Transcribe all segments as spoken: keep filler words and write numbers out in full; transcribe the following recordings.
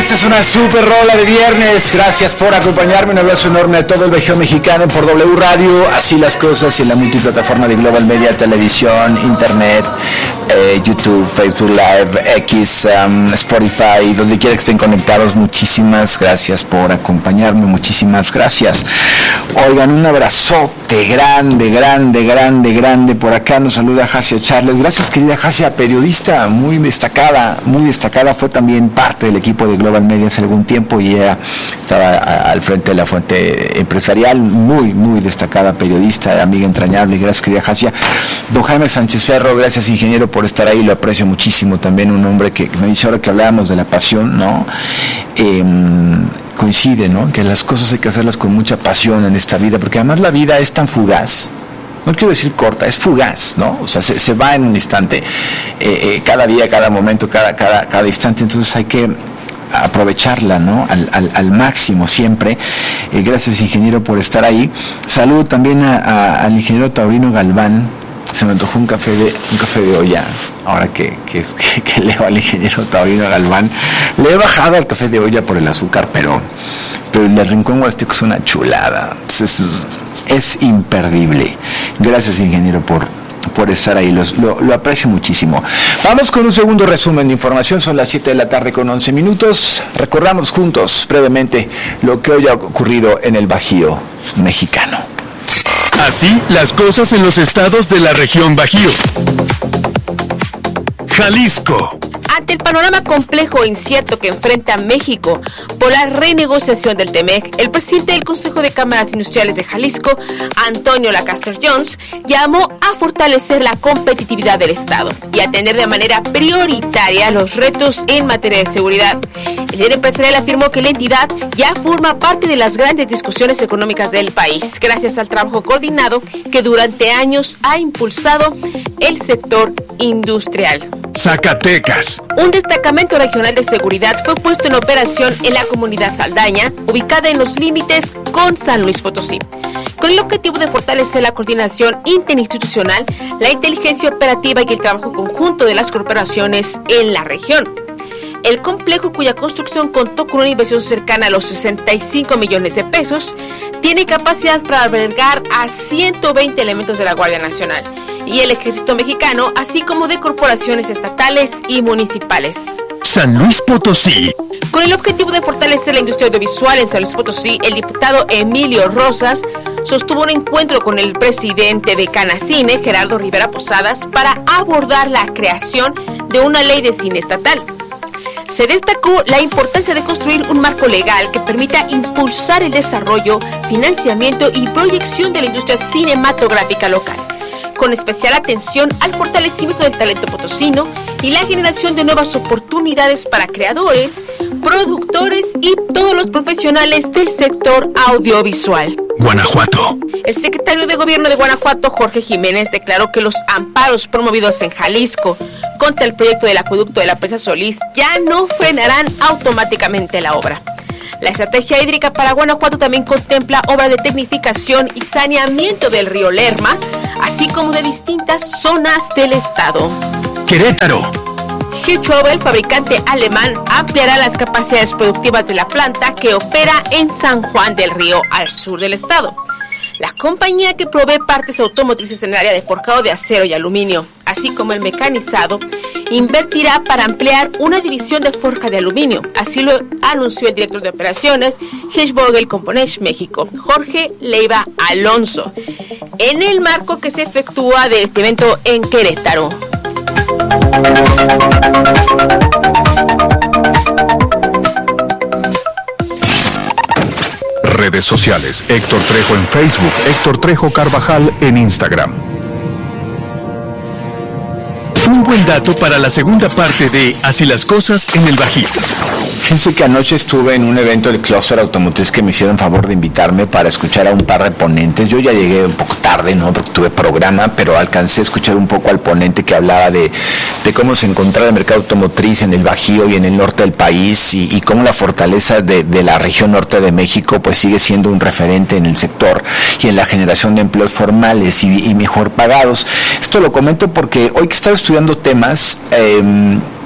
Esta es una super rola de viernes. Gracias por acompañarme. Un abrazo enorme a todo el Bajío mexicano por W Radio. Así las cosas y en la multiplataforma de Global Media, televisión, internet, eh, YouTube, Facebook Live, X, um, Spotify, donde quiera que estén conectados. Muchísimas gracias por acompañarme. Muchísimas gracias. Oigan, un abrazote grande, grande, grande, grande. Por acá nos saluda Jasia Charles. Gracias, querida Jasia, periodista muy destacada, muy destacada. Fue también parte del equipo de Global Media hace algún tiempo y ella estaba a, al frente de la fuente empresarial. Muy, muy destacada periodista, amiga entrañable. Gracias, querida Jasia. Don Jaime Sánchez Ferro, gracias, ingeniero, por estar ahí. Lo aprecio muchísimo. También un hombre que, que me dice ahora que hablábamos de la pasión, ¿no? Eh, coincide, ¿no? Que las cosas hay que hacerlas con mucha pasión en esta vida, porque además la vida es tan fugaz. No quiero decir corta, es fugaz, ¿no? O sea, se, se va en un instante, eh, eh, cada día, cada momento, cada, cada, cada instante. Entonces hay que aprovecharla, ¿no? Al, al, al máximo siempre. Eh, gracias, ingeniero, por estar ahí. Saludo también a, a, al ingeniero Taurino Galván. Se me antojó un café de un café de olla. Ahora que, que, que, que leo al ingeniero Taurino Galván, le he bajado al café de olla por el azúcar, pero, pero el de Rincón Huasteco es una chulada. Entonces, es imperdible. Gracias, ingeniero, por, por estar ahí. Los, lo, lo aprecio muchísimo. Vamos con un segundo resumen de información. Son las siete de la tarde con once minutos. Recorramos juntos brevemente lo que hoy ha ocurrido en el Bajío mexicano. Así las cosas en los estados de la región Bajío. Jalisco. Ante el panorama complejo e incierto que enfrenta México por la renegociación del T-MEC, el presidente del Consejo de Cámaras Industriales de Jalisco, Antonio Lacaster Jones, llamó a fortalecer la competitividad del Estado y atender de manera prioritaria los retos en materia de seguridad. El líder empresarial afirmó que la entidad ya forma parte de las grandes discusiones económicas del país, gracias al trabajo coordinado que durante años ha impulsado el sector industrial. Zacatecas. Un destacamento regional de seguridad fue puesto en operación en la comunidad Saldaña, ubicada en los límites con San Luis Potosí, con el objetivo de fortalecer la coordinación interinstitucional, la inteligencia operativa y el trabajo conjunto de las corporaciones en la región. El complejo, cuya construcción contó con una inversión cercana a los sesenta y cinco millones de pesos, tiene capacidad para albergar a ciento veinte elementos de la Guardia Nacional y el Ejército Mexicano, así como de corporaciones estatales y municipales. San Luis Potosí. Con el objetivo de fortalecer la industria audiovisual en San Luis Potosí, el diputado Emilio Rosas sostuvo un encuentro con el presidente de Canacine, Gerardo Rivera Posadas, para abordar la creación de una ley de cine estatal. Se destacó la importancia de construir un marco legal que permita impulsar el desarrollo, financiamiento y proyección de la industria cinematográfica local, con especial atención al fortalecimiento del talento potosino y la generación de nuevas oportunidades para creadores, productores y todos los profesionales del sector audiovisual. Guanajuato. El secretario de Gobierno de Guanajuato, Jorge Jiménez, declaró que los amparos promovidos en Jalisco contra el proyecto del acueducto de la Presa Solís ya no frenarán automáticamente la obra. La estrategia hídrica para Guanajuato también contempla obras de tecnificación y saneamiento del río Lerma, así como de distintas zonas del estado. Querétaro. Hirschauer, el fabricante alemán, ampliará las capacidades productivas de la planta que opera en San Juan del Río, al sur del estado. La compañía, que provee partes automotrices en el área de forjado de acero y aluminio, así como el mecanizado, invertirá para ampliar una división de forja de aluminio. Así lo anunció el director de operaciones Hirschvogel Components México, Jorge Leiva Alonso, en el marco que se efectúa de este evento en Querétaro. Redes sociales: Héctor Trejo en Facebook, Héctor Trejo Carvajal en Instagram. Un buen dato para la segunda parte de Así las cosas en el Bajío. Fíjense que anoche estuve en un evento del Clúster Automotriz que me hicieron favor de invitarme para escuchar a un par de ponentes. Yo ya llegué un poco tarde, ¿no? Porque tuve programa, pero alcancé a escuchar un poco al ponente que hablaba de, de cómo se encontraba el mercado automotriz en el Bajío y en el norte del país y, y cómo la fortaleza de, de la región norte de México pues sigue siendo un referente en el sector y en la generación de empleos formales y, y mejor pagados. Esto lo comento porque hoy que estaba estudiando temas, eh,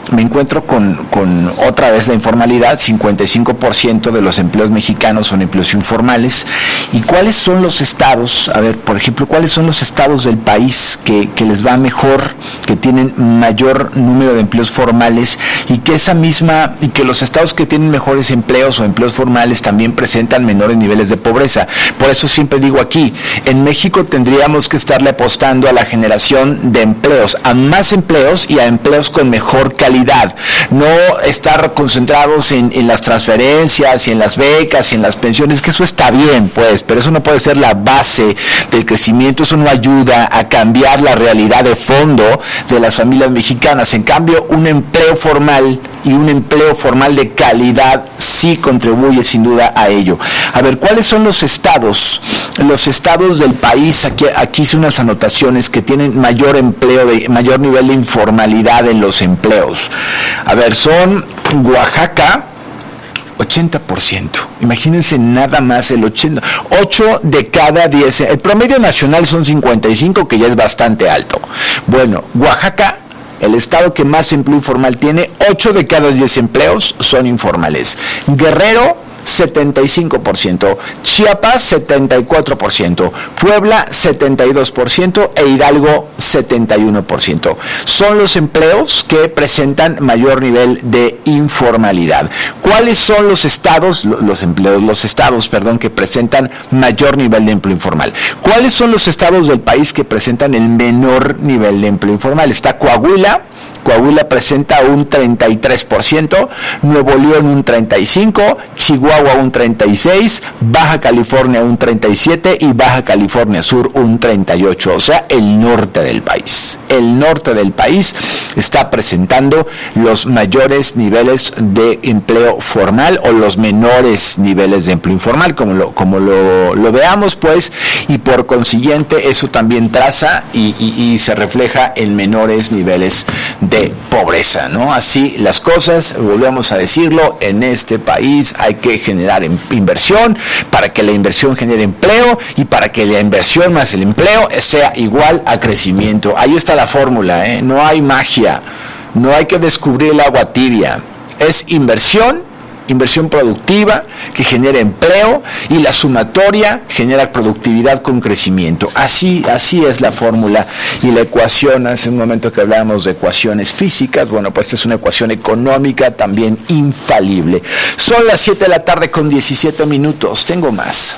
me encuentro con, con otra vez la informalidad. Cincuenta y cinco por ciento de los empleos mexicanos son empleos informales. ¿Y cuáles son los estados? A ver, por ejemplo, ¿cuáles son los estados del país que, que les va mejor, que tienen mayor número de empleos formales, y que esa misma, y que los estados que tienen mejores empleos o empleos formales también presentan menores niveles de pobreza? Por eso siempre digo aquí, en México tendríamos que estarle apostando a la generación de empleos, a más empleos y a empleos con mejor calidad, no estar concentrados en, en las transferencias y en las becas y en las pensiones, que eso está bien, pues, pero eso no puede ser la base del crecimiento. Eso no ayuda a cambiar la realidad de fondo de las familias mexicanas. En cambio, un empleo formal y un empleo formal de calidad sí contribuye sin duda a ello. A ver, ¿cuáles son los estados? Los estados del país, aquí, aquí hice unas anotaciones, que tienen mayor empleo, de mayor nivel de informalidad en los empleos. A ver, son Oaxaca, ochenta por ciento. Imagínense nada más el ochenta. ocho de cada diez. El promedio nacional son cincuenta y cinco, que ya es bastante alto. Bueno, Oaxaca, el estado que más empleo informal tiene, ocho de cada diez empleos son informales. Guerrero, setenta y cinco por ciento, Chiapas setenta y cuatro por ciento, Puebla setenta y dos por ciento e Hidalgo setenta y uno por ciento. Son los empleos que presentan mayor nivel de informalidad. ¿Cuáles son los estados, los empleos, los estados, perdón, que presentan mayor nivel de empleo informal? ¿Cuáles son los estados del país que presentan el menor nivel de empleo informal? Está Coahuila. Coahuila presenta un treinta y tres por ciento, Nuevo León un treinta y cinco por ciento, Chihuahua un treinta y seis por ciento, Baja California un treinta y siete por ciento y Baja California Sur un treinta y ocho por ciento. O sea, el norte del país. El norte del país está presentando los mayores niveles de empleo formal o los menores niveles de empleo informal, como lo, como lo, lo veamos, pues, y por consiguiente eso también traza y, y, y se refleja en menores niveles de de pobreza, ¿no? Así las cosas, volvemos a decirlo, en este país hay que generar inversión para que la inversión genere empleo y para que la inversión más el empleo sea igual a crecimiento. Ahí está la fórmula, ¿eh? No hay magia, no hay que descubrir el agua tibia, es inversión, inversión productiva que genera empleo, y la sumatoria genera productividad con crecimiento. Así, así es la fórmula y la ecuación. Hace un momento que hablábamos de ecuaciones físicas, bueno, pues esta es una ecuación económica también infalible. Son las siete de la tarde con diecisiete minutos. Tengo más.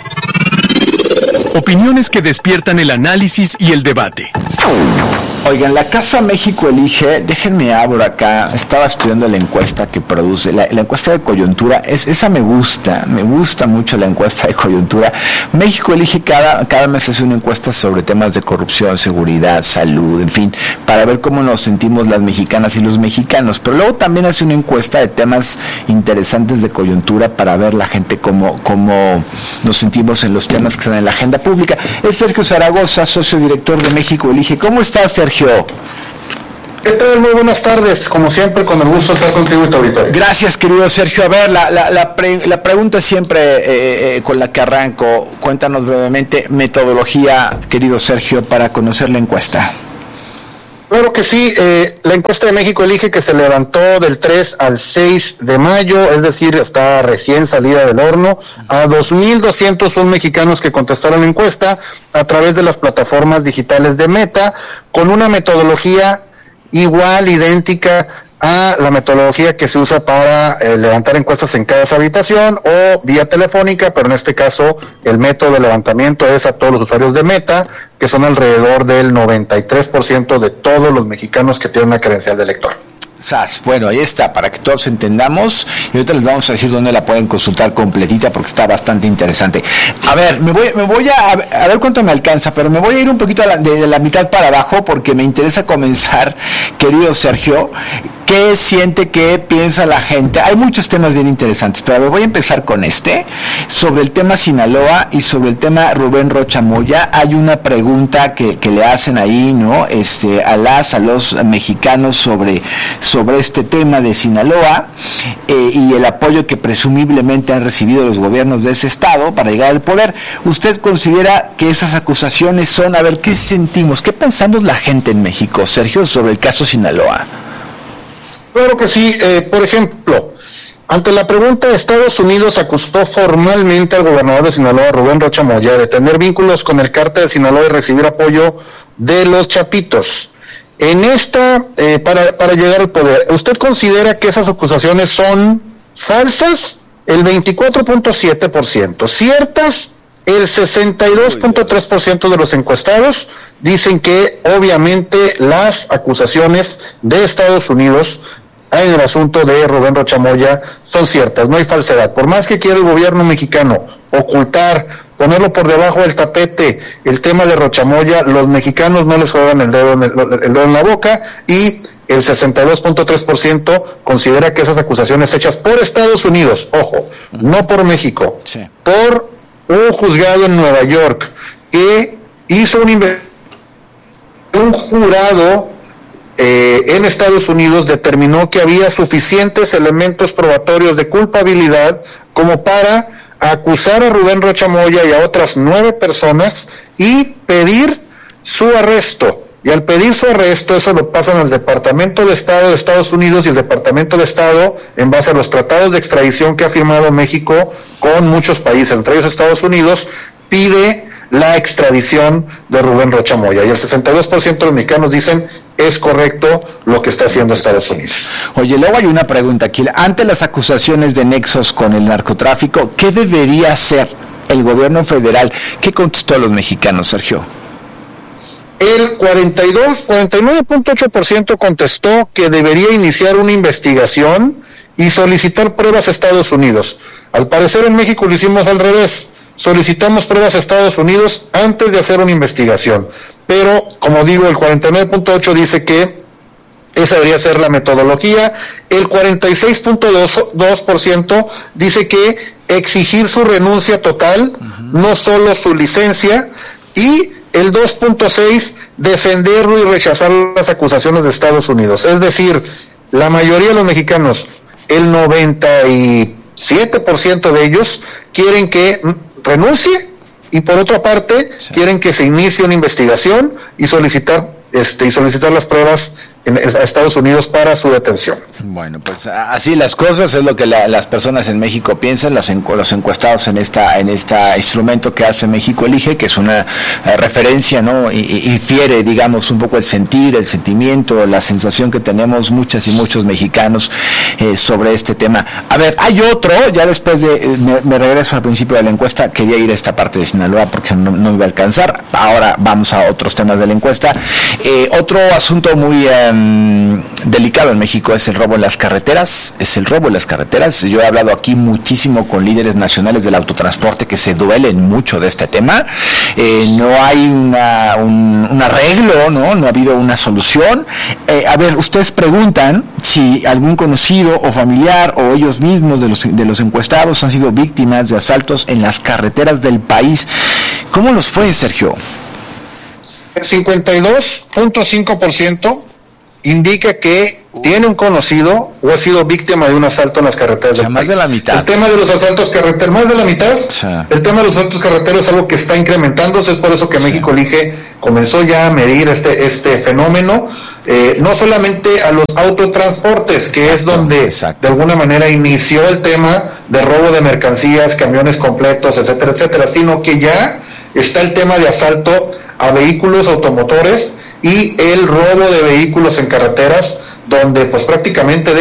Opiniones que despiertan el análisis y el debate. Oigan, la Casa México Elige, déjenme abro acá, estaba estudiando la encuesta que produce, la, la encuesta de coyuntura, es, esa me gusta, me gusta mucho la encuesta de coyuntura. México Elige cada, cada mes hace una encuesta sobre temas de corrupción, seguridad, salud, en fin, para ver cómo nos sentimos las mexicanas y los mexicanos, pero luego también hace una encuesta de temas interesantes de coyuntura para ver la gente cómo, cómo nos sentimos en los temas que están en la agenda pública. Es Sergio Zaragoza, socio director de México Elige. ¿Cómo estás, Sergio? ¿Qué tal? Muy buenas tardes, como siempre, con el gusto de estar contigo y tu auditorio. Gracias, querido Sergio. A ver, la, la, la, pre, la pregunta siempre eh, eh, con la que arranco, cuéntanos brevemente, metodología, querido Sergio, para conocer la encuesta. Claro que sí, eh, la encuesta de México Elige, que se levantó del tres al seis de mayo, es decir, está recién salida del horno, a dos mil doscientos un mexicanos que contestaron la encuesta a través de las plataformas digitales de Meta, con una metodología igual, idéntica a la metodología que se usa para eh, levantar encuestas en cada habitación o vía telefónica, pero en este caso el método de levantamiento es a todos los usuarios de Meta, que son alrededor del noventa y tres por ciento de todos los mexicanos que tienen una credencial de elector. Sas, bueno, ahí está, para que todos entendamos, y ahorita les vamos a decir dónde la pueden consultar completita porque está bastante interesante. A ver, me voy, me voy a, a ver cuánto me alcanza, pero me voy a ir un poquito a la, de, de la mitad para abajo porque me interesa comenzar, querido Sergio. ¿Qué siente, qué piensa la gente? Hay muchos temas bien interesantes, pero voy a empezar con este, sobre el tema Sinaloa y sobre el tema Rubén Rocha Moya. Hay una pregunta que, que le hacen ahí, ¿no? Este, a las, a los mexicanos sobre, sobre este tema de Sinaloa eh, y el apoyo que presumiblemente han recibido los gobiernos de ese estado para llegar al poder. ¿Usted considera que esas acusaciones son, a ver, qué sentimos, qué pensamos la gente en México, Sergio, sobre el caso Sinaloa? Claro que sí. Eh, por ejemplo, ante la pregunta, Estados Unidos acusó formalmente al gobernador de Sinaloa, Rubén Rocha Moya, de tener vínculos con el cártel de Sinaloa y recibir apoyo de los Chapitos. En esta, eh, para, para llegar al poder, ¿usted considera que esas acusaciones son falsas? El veinticuatro punto siete por ciento. ¿Ciertas? El sesenta y dos punto tres por ciento de los encuestados dicen que obviamente las acusaciones de Estados Unidos en el asunto de Rubén Rocha Moya son ciertas, no hay falsedad. Por más que quiera el gobierno mexicano ocultar, ponerlo por debajo del tapete, el tema de Rocha Moya, los mexicanos no les juegan el dedo en, el, el dedo en la boca, y el sesenta y dos punto tres por ciento considera que esas acusaciones hechas por Estados Unidos, ojo, no por México, sí, por un juzgado en Nueva York que hizo un, un jurado eh, en Estados Unidos, determinó que había suficientes elementos probatorios de culpabilidad como para acusar a Rubén Rocha Moya y a otras nueve personas y pedir su arresto. Y al pedir su arresto, eso lo pasan al Departamento de Estado de Estados Unidos, y el Departamento de Estado, en base a los tratados de extradición que ha firmado México con muchos países, entre ellos Estados Unidos, pide la extradición de Rubén Rocha Moya. Y el sesenta y dos por ciento de los mexicanos dicen es correcto lo que está haciendo Estados Unidos. Oye, luego hay una pregunta aquí. Ante las acusaciones de nexos con el narcotráfico, ¿qué debería hacer el gobierno federal? ¿Qué contestó a los mexicanos, Sergio? El cuarenta y dos, cuarenta y nueve punto ocho por ciento contestó que debería iniciar una investigación y solicitar pruebas a Estados Unidos. Al parecer en México lo hicimos al revés. Solicitamos pruebas a Estados Unidos antes de hacer una investigación. Pero, como digo, el cuarenta y nueve punto ocho por ciento dice que esa debería ser la metodología. El cuarenta y seis punto dos por ciento dice que exigir su renuncia total, uh-huh, no solo su licencia, y el dos punto seis, defenderlo y rechazar las acusaciones de Estados Unidos. Es decir, la mayoría de los mexicanos, el noventa y siete por ciento de ellos, quieren que renuncie, y por otra parte, sí, quieren que se inicie una investigación y solicitar este y solicitar las pruebas en, a Estados Unidos para su detención. Bueno, pues así las cosas, es lo que la, las personas en México piensan, los, encu los encuestados en esta en este instrumento que hace México Elige, que es una uh, referencia, ¿no? Y, y infiere, digamos, un poco el sentir, el sentimiento, la sensación que tenemos muchas y muchos mexicanos eh, sobre este tema. A ver, hay otro, ya después de, eh, me, me regreso al principio de la encuesta, quería ir a esta parte de Sinaloa porque no, no iba a alcanzar, ahora vamos a otros temas de la encuesta. Eh, otro asunto muy um, delicado en México es el robo en las carreteras, es el robo en las carreteras. Yo he hablado aquí muchísimo con líderes nacionales del autotransporte que se duelen mucho de este tema. Eh, no hay una, un, un arreglo, ¿no? No ha habido una solución. Eh, a ver, ustedes preguntan si algún conocido o familiar o ellos mismos de los, de los encuestados han sido víctimas de asaltos en las carreteras del país. ¿Cómo los fue, Sergio? El cincuenta y dos punto cinco por ciento indica que tiene un conocido o ha sido víctima de un asalto en las carreteras, o sea, del más país. De la mitad. El tema de los asaltos carreteros, más de la mitad. Sí. El tema de los asaltos carreteros es algo que está incrementándose, es por eso que sí. México Elige comenzó ya a medir este este fenómeno, eh, no solamente a los autotransportes, que exacto, es donde exacto. de alguna manera inició el tema de robo de mercancías, camiones completos, etcétera, etcétera, sino que ya está el tema de asalto a vehículos automotores y el robo de vehículos en carreteras, donde pues prácticamente